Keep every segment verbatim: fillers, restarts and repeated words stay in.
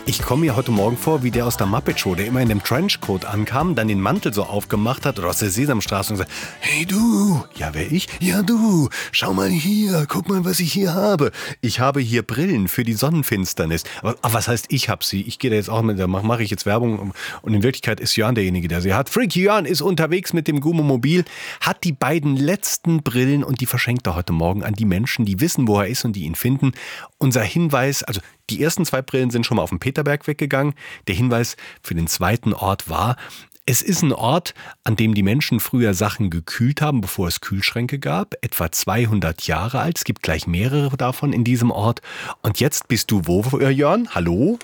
Ich komme mir heute Morgen vor wie der aus der Muppet Show, der immer in dem Trenchcoat ankam, dann den Mantel so aufgemacht hat oder aus der Sesamstraße und gesagt, hey du, ja wer ich? Ja du, schau mal hier, guck mal, was ich hier habe. Ich habe hier Brillen für die Sonnenfinsternis. Aber, aber was heißt, ich habe sie? Ich gehe da jetzt auch mit, da mache mach ich jetzt Werbung und in Wirklichkeit ist Jörn derjenige, der sie hat. Freaky Jörn ist unterwegs mit dem Gummomobil, hat die beiden letzten Brillen und die verschenkt er heute Morgen an die Menschen, die wissen, wo er ist und die ihn finden. Unser Hinweis, also die ersten zwei Brillen sind schon mal auf dem Peterberg weggegangen. Der Hinweis für den zweiten Ort war, es ist ein Ort, an dem die Menschen früher Sachen gekühlt haben, bevor es Kühlschränke gab. Etwa zweihundert Jahre alt. Es gibt gleich mehrere davon in diesem Ort. Und jetzt bist du wo, Jörn? Hallo?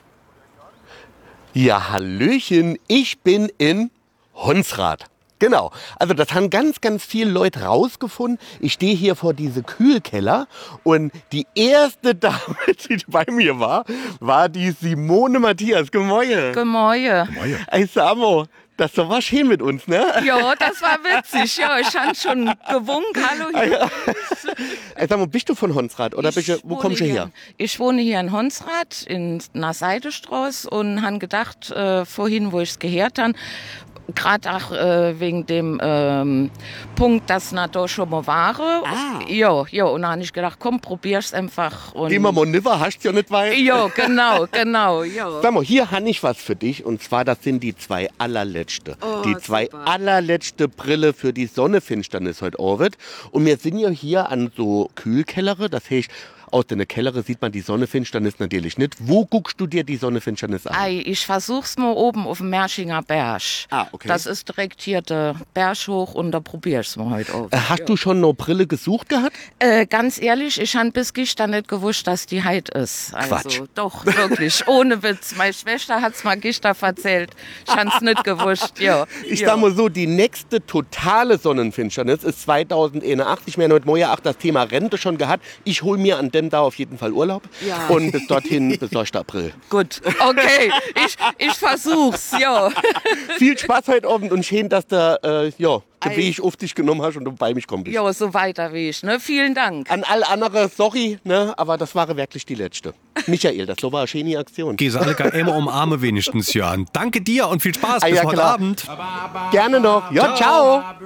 Ja, hallöchen. Ich bin in Honsrad. Genau, also das haben ganz, ganz viele Leute rausgefunden. Ich stehe hier vor diesem Kühlkeller und die erste Dame, die bei mir war, war die Simone Matthias. Gemäue. Gemäue. Ey, Samo, das war schön mit uns, ne? Ja, das war witzig. Ja, ich habe schon gewunken. Hallo hier. Ey, Samo, bist du von Honsrad oder bist du, wo kommst du her? Ich wohne hier in Honsrad, in einer Seidestraße und habe gedacht, äh, vorhin, wo ich es gehört habe, gerade auch äh, wegen dem ähm, Punkt, dass na da schon mal war. Ah. Ja, ja, und dann habe ich gedacht, komm, probier's einfach. Und Geh mal mal niver, hast du ja nicht weit. Ja, genau, genau, ja. Sag mal, hier habe ich was für dich und zwar, das sind die zwei allerletzte. Oh, die zwei super. allerletzte Brille für die Sonnenfinsternis heute Abend. Und wir sind ja hier an so Kühlkellere, das heißt, aus den Kellere sieht man die Sonnenfinsternis natürlich nicht. Wo guckst du dir die Sonnenfinsternis an? Ei, ich versuch's mal oben auf dem Merschinger Berg. Ah, okay. Das ist direkt hier der Berg hoch und da probier's mal heute auf. Äh, hast ja. du schon eine Brille gesucht gehabt? Äh, ganz ehrlich, ich habe bis gestern nicht gewusst, dass die heit ist. Also, Quatsch. Doch, wirklich, ohne Witz. Meine Schwester hat's mal gestern erzählt. Ich hab's nicht gewusst, ja. Ich ja. sag mal so, die nächste totale Sonnenfinsternis ist zweitausendeinundachtzig. Wir haben heute Morgen auch das Thema Rente schon gehabt. Ich hole mir an dem da auf jeden Fall Urlaub. Ja. Und bis dorthin besorgt April. Gut, okay, ich, ich versuch's, ja. Viel Spaß heute Abend und schön, dass du äh, ja, den Ei. Weg auf dich genommen hast und du bei mich kommst. Ja, so weiter wie ich, ne? Vielen Dank. An alle anderen, sorry, ne, aber das war wirklich die letzte. Michael, das war eine schöne Aktion. Geh Annika immer umarme wenigstens, Jörn. Danke dir und viel Spaß. Ah, Bis ja, heute klar. Abend. Gerne noch. Ja, ciao.